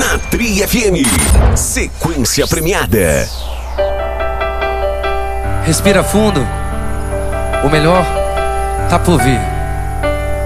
Na Tri FM, sequência premiada. Respira fundo, o melhor tá por vir.